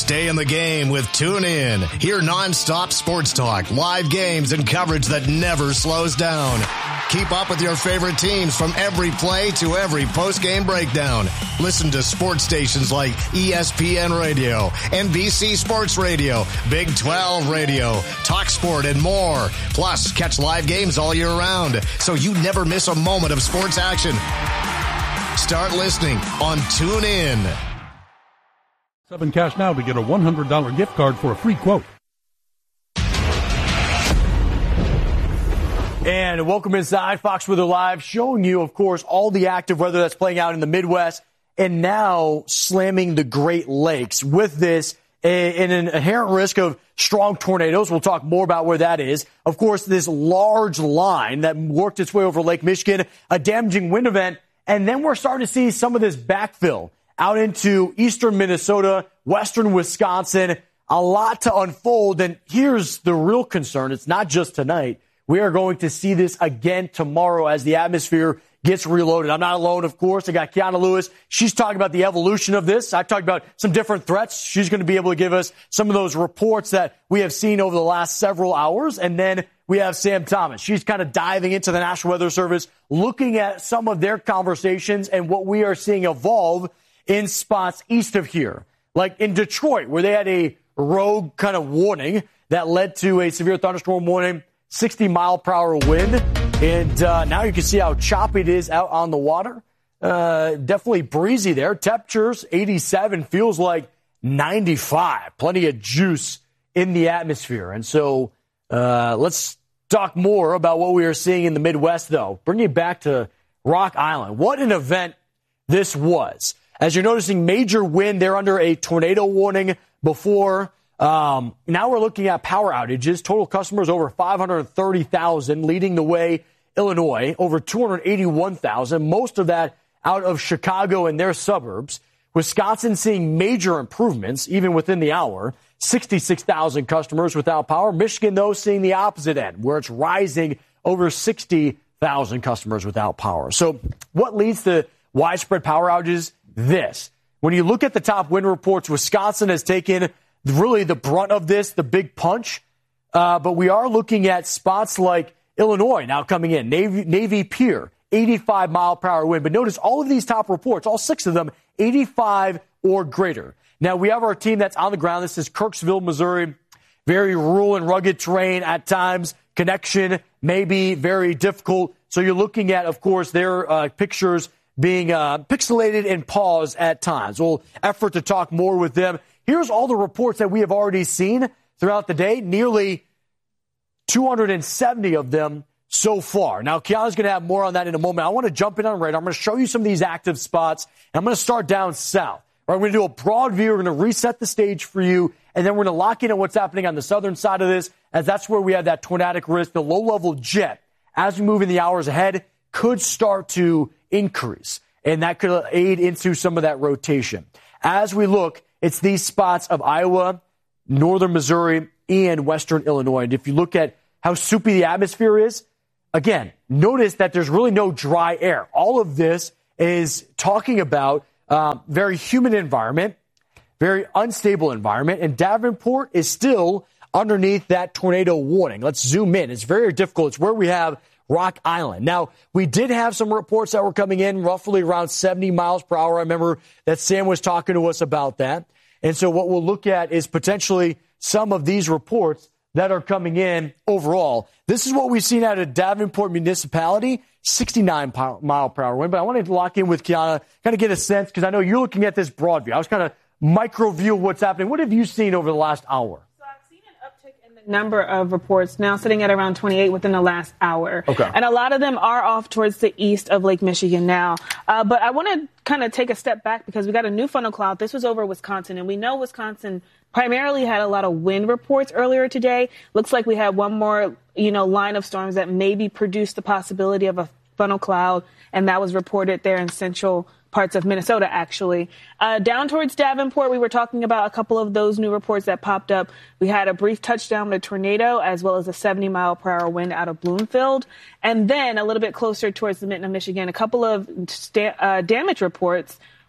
Stay in the game with TuneIn. Hear nonstop sports talk, live games, and coverage that never slows down. Keep up with your favorite teams from every play to every post-game breakdown. Listen to sports stations like ESPN Radio, NBC Sports Radio, Big 12 Radio, TalkSport, and more. Plus, catch live games all year round, so you never miss a moment of sports action. Start listening on TuneIn. 7 Cash now to get a $100 gift card for a free quote. And welcome inside Fox Weather Live, showing you, of course, all the active weather that's playing out in the Midwest and now slamming the Great Lakes. With this, an inherent risk of strong tornadoes. We'll talk more about where that is. Of course, this large line that worked its way over Lake Michigan, a damaging wind event, and then we're starting to see some of this backfill out into eastern Minnesota, western Wisconsin. A lot to unfold, and here's the real concern. It's not just tonight. We are going to see this again tomorrow as the atmosphere gets reloaded. I'm not alone, of course. I got Kiana Lewis. She's talking about the evolution of this. I talked about some different threats. She's going to be able to give us some of those reports that we have seen over the last several hours. And then we have Sam Thomas. She's kind of diving into the National Weather Service, looking at some of their conversations and what we are seeing evolve in spots east of here. Like in Detroit, where they had a rogue kind of warning that led to a severe thunderstorm warning, 60-mile-per-hour wind. And now you can see how choppy it is out on the water. Definitely breezy there. Temperatures, 87, feels like 95. Plenty of juice in the atmosphere. And so let's talk more about what we are seeing in the Midwest, though. Bring you back to Rock Island. What an event this was. As you're noticing, major wind. They're under a tornado warning before. Now we're looking at power outages. Total customers over 530,000, leading the way Illinois, over 281,000, most of that out of Chicago and their suburbs. Wisconsin seeing major improvements even within the hour, 66,000 customers without power. Michigan, though, seeing the opposite end, where it's rising over 60,000 customers without power. So what leads to widespread power outages? This. When you look at the top wind reports, Wisconsin has taken really the brunt of this, the big punch. But we are looking at spots like Illinois now coming in. Navy Pier, 85-mile-per-hour wind. But notice all of these top reports, all 6 of them, 85 or greater. Now, we have our team that's on the ground. This is Kirksville, Missouri. Very rural and rugged terrain at times. Connection may be very difficult. So you're looking at, of course, their pictures being pixelated and paused at times. We'll effort to talk more with them. Here's all the reports that we have already seen throughout the day, nearly 270 of them so far. Now, Kiana's going to have more on that in a moment. I want to jump in on radar. I'm going to show you some of these active spots, and I'm going to start down south. Right, we're going to do a broad view. We're going to reset the stage for you, and then we're going to lock in on what's happening on the southern side of this, as that's where we have that tornadic risk. The low-level jet, as we move in the hours ahead, could start to increase, and that could aid into some of that rotation. As we look, it's these spots of Iowa, northern Missouri, and western Illinois. And if you look at how soupy the atmosphere is, again, notice that there's really no dry air. All of this is talking about very humid environment, very unstable environment, and Davenport is still underneath that tornado warning. Let's zoom in. It's very difficult. It's where we have Rock Island. Now, we did have some reports that were coming in roughly around 70 miles per hour. I remember that Sam was talking to us about that. And so what we'll look at is potentially some of these reports that are coming in overall. This is what we've seen out of Davenport Municipality, 69 mile per hour wind. But I wanted to lock in with Kiana, kind of get a sense, because I know you're looking at this broad view. I was kind of micro view of what's happening. What have you seen over the last hour? Number of reports now sitting at around 28 within the last hour. Okay. And a lot of them are off towards the east of Lake Michigan now. But I want to kind of take a step back because we got a new funnel cloud. This was over Wisconsin, and we know Wisconsin primarily had a lot of wind reports earlier today. Looks like we had one more, line of storms that maybe produced the possibility of a funnel cloud, and that was reported there in central parts of Minnesota, actually. Down towards Davenport, we were talking about a couple of those new reports that popped up. We had a brief touchdown with a tornado as well as a 70-mile-per-hour wind out of Bloomfield. And then a little bit closer towards the Minton of Michigan, a couple of damage reports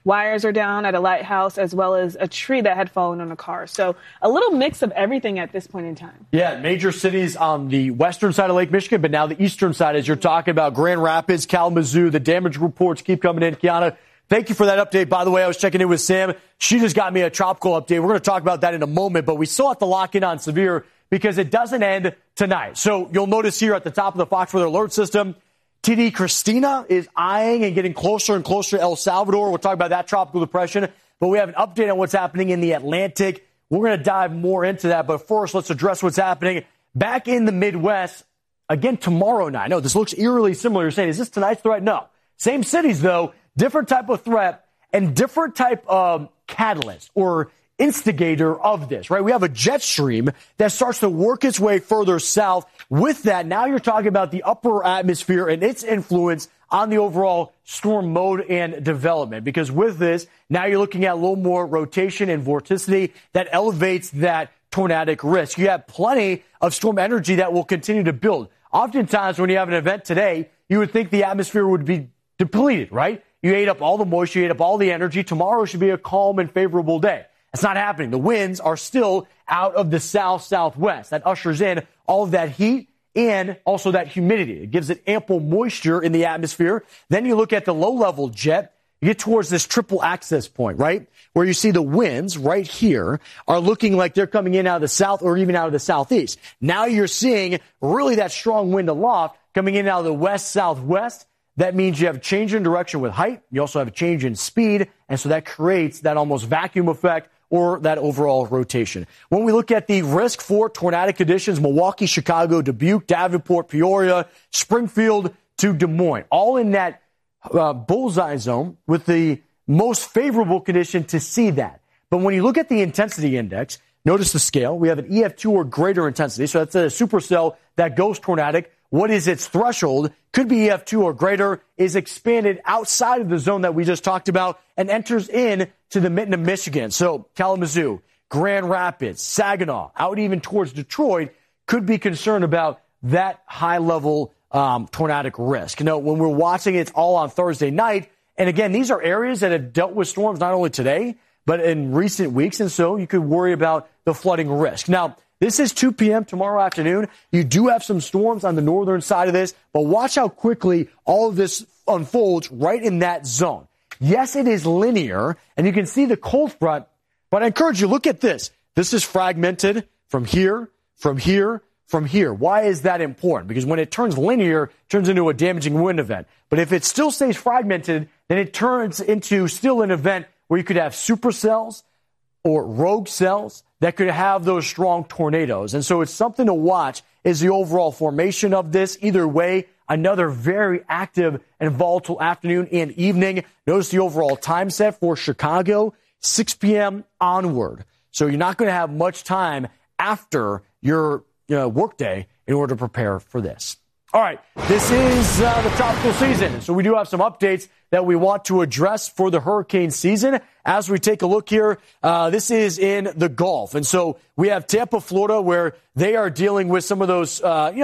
Wires are down at a lighthouse, as well as a tree that had fallen on a car. So a little mix of everything at this point in time. Yeah, major cities on the western side of Lake Michigan, but now the eastern side, as you're talking about Grand Rapids, Kalamazoo, the damage reports keep coming in. Kiana, thank you for that update. By the way, I was checking in with Sam. She just got me a tropical update. We're going to talk about that in a moment, but we still have to lock in on severe because it doesn't end tonight. So you'll notice here at the top of the Fox Weather Alert System, TD Christina is eyeing and getting closer and closer to El Salvador. We'll talk about that tropical depression, but we have an update on what's happening in the Atlantic. We're going to dive more into that, but first, let's address what's happening back in the Midwest. Again, tomorrow night. I know this looks eerily similar. You're saying, is this tonight's threat? No. Same cities, though. Different type of threat and different type of catalyst or instigator of this, right? We have a jet stream that starts to work its way further south. With that, now you're talking about the upper atmosphere and its influence on the overall storm mode and development. Because with this, now you're looking at a little more rotation and vorticity that elevates that tornadic risk. You have plenty of storm energy that will continue to build. Oftentimes, when you have an event today, you would think the atmosphere would be depleted, right? You ate up all the moisture, you ate up all the energy. Tomorrow should be a calm and favorable day. That's not happening. The winds are still out of the south-southwest. That ushers in all of that heat and also that humidity. It gives it ample moisture in the atmosphere. Then you look at the low-level jet. You get towards this triple access point, right? Where you see the winds right here are looking like they're coming in out of the south or even out of the southeast. Now you're seeing really that strong wind aloft coming in out of the west-southwest. That means you have a change in direction with height. You also have a change in speed. And so that creates that almost vacuum effect or that overall rotation. When we look at the risk for tornadic conditions, Milwaukee, Chicago, Dubuque, Davenport, Peoria, Springfield to Des Moines, all in that bullseye zone with the most favorable condition to see that. But when you look at the intensity index, notice the scale. We have an EF2 or greater intensity. So that's a supercell that goes tornadic. What is its threshold? Could be EF2 or greater, is expanded outside of the zone that we just talked about and enters in to the mitten of Michigan. So Kalamazoo, Grand Rapids, Saginaw, out even towards Detroit could be concerned about that high-level tornadic risk. You know, when we're watching it's all on Thursday night, and again, these are areas that have dealt with storms not only today, but in recent weeks, and so you could worry about the flooding risk. Now, this is 2 p.m. tomorrow afternoon. You do have some storms on the northern side of this, but watch how quickly all of this unfolds right in that zone. Yes, it is linear, and you can see the cold front, but I encourage you, look at this. This is fragmented from here, from here, from here. Why is that important? Because when it turns linear, it turns into a damaging wind event. But if it still stays fragmented, then it turns into still an event where you could have supercells or rogue cells that could have those strong tornadoes. And so it's something to watch is the overall formation of this. Either way, another very active and volatile afternoon and evening. Notice the overall time set for Chicago, 6 p.m. onward. So you're not going to have much time after your workday in order to prepare for this. All right, this is the tropical season, so we do have some updates that we want to address for the hurricane season. As we take a look here, this is in the Gulf, and so we have Tampa, Florida, where they are dealing with some of those,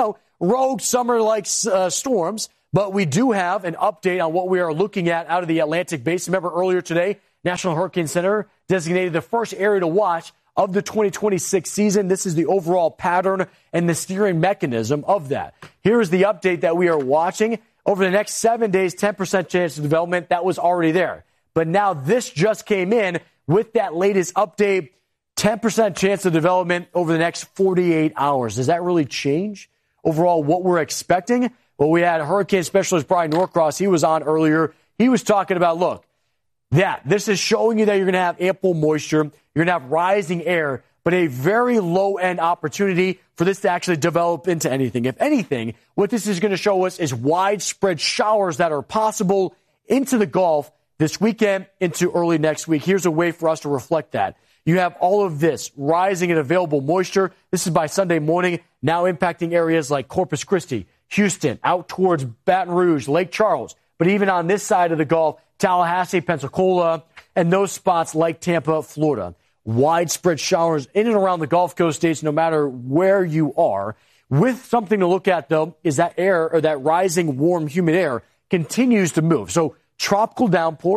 rogue summer-like storms, but we do have an update on what we are looking at out of the Atlantic Basin. Remember earlier today, National Hurricane Center designated the first area to watch of the 2026 season. This is the overall pattern and the steering mechanism of that. Here is the update that we are watching. Over the next 7 days, 10% chance of development. That was already there. But now this just came in with that latest update, 10% chance of development over the next 48 hours. Does that really change overall what we're expecting? Well, we had hurricane specialist Brian Norcross. He was on earlier. He was talking about, look, this is showing you that you're going to have ample moisture. You're going to have rising air, but a very low-end opportunity for this to actually develop into anything. If anything, what this is going to show us is widespread showers that are possible into the Gulf this weekend into early next week. Here's a way for us to reflect that. You have all of this rising and available moisture. This is by Sunday morning, now impacting areas like Corpus Christi, Houston, out towards Baton Rouge, Lake Charles. But even on this side of the Gulf, Tallahassee, Pensacola, and those spots like Tampa, Florida. Widespread showers in and around the Gulf Coast states, no matter where you are. With something to look at, though, is that air, or that rising, warm, humid air, continues to move. So tropical downpours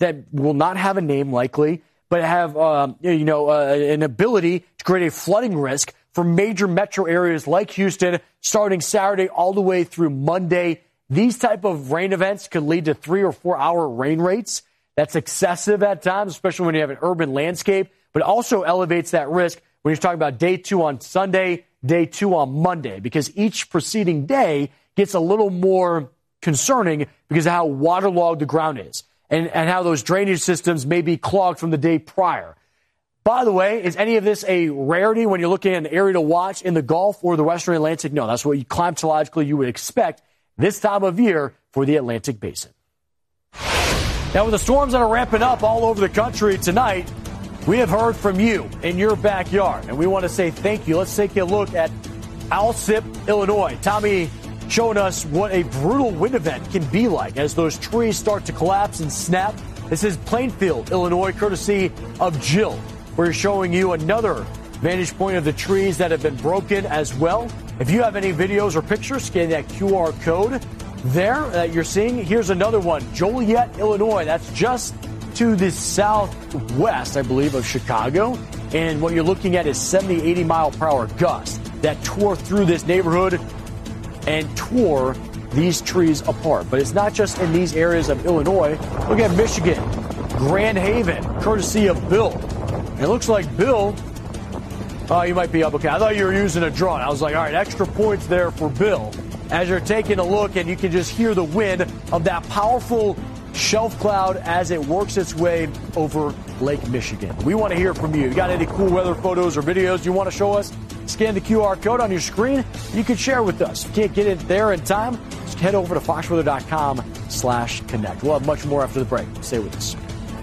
that will not have a name likely, but have an ability to create a flooding risk for major metro areas like Houston starting Saturday all the way through Monday. These type of rain events could lead to 3 or 4 hour rain rates. That's excessive at times, especially when you have an urban landscape, but also elevates that risk when you're talking about day 2 on Sunday, day 2 on Monday, because each preceding day gets a little more concerning because of how waterlogged the ground is and how those drainage systems may be clogged from the day prior. By the way, is any of this a rarity when you're looking at an area to watch in the Gulf or the Western Atlantic? No, that's what climatologically you would expect this time of year for the Atlantic Basin. Now, with the storms that are ramping up all over the country tonight, we have heard from you in your backyard, and we want to say thank you. Let's take a look at Alsip, Illinois. Tommy showing us what a brutal wind event can be like as those trees start to collapse and snap. This is Plainfield, Illinois, courtesy of Jill. We're showing you another vantage point of the trees that have been broken as well. If you have any videos or pictures, scan that QR code there that you're seeing. Here's another one, Joliet, Illinois. That's just to the southwest, I believe, of Chicago. And what you're looking at is 70, 80 mile per hour gusts that tore through this neighborhood and tore these trees apart. But it's not just in these areas of Illinois. Look at Michigan, Grand Haven, courtesy of Bill. And it looks like Bill, you might be up. Okay, I thought you were using a drone. I was like, all right, extra points there for Bill. As you're taking a look, and you can just hear the wind of that powerful shelf cloud as it works its way over Lake Michigan. We want to hear from you. You got any cool weather photos or videos you want to show us? Scan the QR code on your screen. You can share with us. If you can't get it there in time, just head over to foxweather.com/connect. We'll have much more after the break. Stay with us.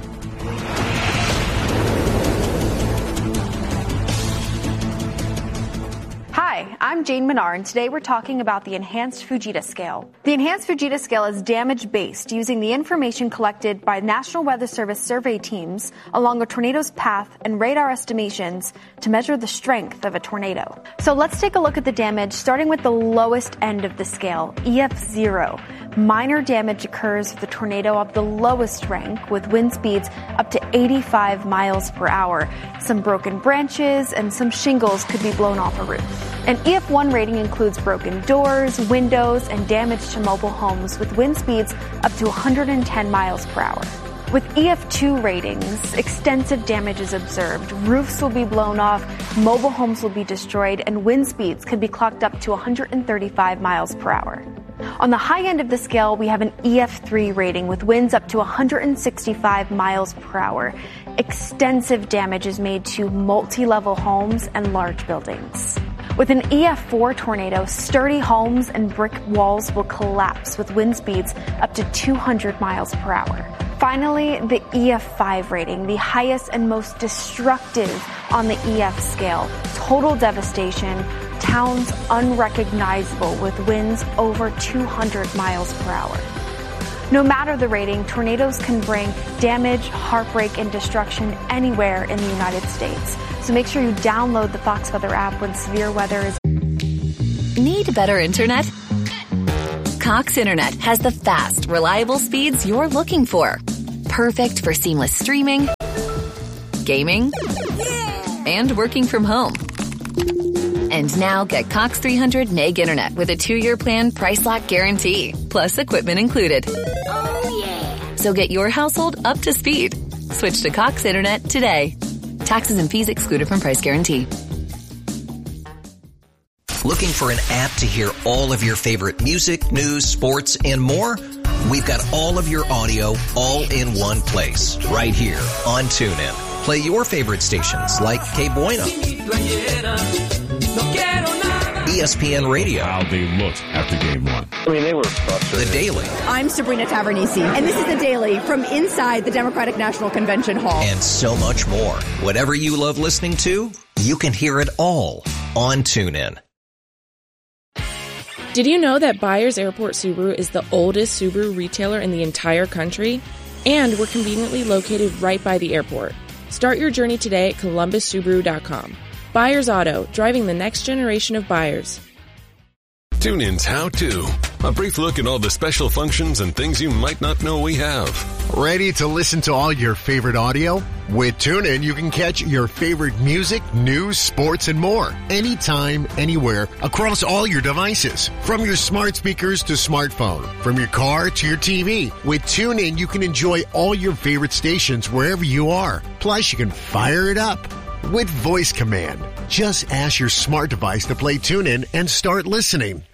Hi, I'm Jane Menard, and today we're talking about the Enhanced Fujita Scale. The Enhanced Fujita Scale is damage-based, using the information collected by National Weather Service survey teams along a tornado's path and radar estimations to measure the strength of a tornado. So let's take a look at the damage, starting with the lowest end of the scale, EF0. Minor damage occurs with the tornado of the lowest rank, with wind speeds up to 85 miles per hour. Some broken branches and some shingles could be blown off a roof. An EF1 rating includes broken doors, windows, and damage to mobile homes with wind speeds up to 110 miles per hour. With EF2 ratings, extensive damage is observed. Roofs will be blown off, mobile homes will be destroyed, and wind speeds could be clocked up to 135 miles per hour. On the high end of the scale, we have an EF3 rating with winds up to 165 miles per hour. Extensive damage is made to multi-level homes and large buildings. With an EF4 tornado, sturdy homes and brick walls will collapse with wind speeds up to 200 miles per hour. Finally, the EF5 rating, the highest and most destructive on the EF scale. Total devastation, towns unrecognizable with winds over 200 miles per hour. No matter the rating, tornadoes can bring damage, heartbreak, and destruction anywhere in the United States. So make sure you download the Fox Weather app when severe weather is. Need better internet? Cox Internet has the fast, reliable speeds you're looking for. Perfect for seamless streaming, gaming, and working from home. And now get Cox 300 meg internet with a 2-year plan, price lock guarantee, plus equipment included. Oh, yeah. So get your household up to speed. Switch to Cox Internet today. Taxes and fees excluded from price guarantee. Looking for an app to hear all of your favorite music, news, sports, and more? We've got all of your audio all in one place, right here on TuneIn. Play your favorite stations like Que Buena, ESPN Radio. How they looked after game one. I mean, they were frustrated. The Daily. I'm Sabrina Tavernisi, and this is The Daily from inside the Democratic National Convention Hall. And so much more. Whatever you love listening to, you can hear it all on TuneIn. Did you know that Byers Airport Subaru is the oldest Subaru retailer in the entire country? And we're conveniently located right by the airport. Start your journey today at ColumbusSubaru.com. Byers Auto, driving the next generation of buyers. TuneIn's How To A brief look at all the special functions and things you might not know we have. Ready to listen to all your favorite audio? With TuneIn, you can catch your favorite music, news, sports, and more. Anytime, anywhere, across all your devices. From your smart speakers to smartphone. From your car to your TV. With TuneIn, you can enjoy all your favorite stations wherever you are. Plus, you can fire it up with voice command. Just ask your smart device to play TuneIn and start listening.